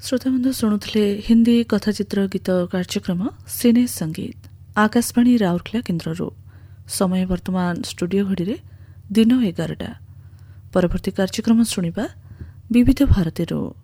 ଶ୍ରୋତାବନ୍ଧୁ ଶୁଣୁଥିଲେ ହିନ୍ଦୀ କଥାଚିତ୍ର ଗୀତ କାର୍ଯ୍ୟକ୍ରମ ସିନେ ସଙ୍ଗୀତ ଆକାଶବାଣୀ ରାଉରକେଲା କେନ୍ଦ୍ରରୁ। ସମୟ ବର୍ତ୍ତମାନ ଷ୍ଟୁଡିଓ ଘଡ଼ିରେ ଦିନ 11ଟା। ପରବର୍ତ୍ତୀ କାର୍ଯ୍ୟକ୍ରମ ଶୁଣିବା ବିବିଧ ଭାରତୀରୁ।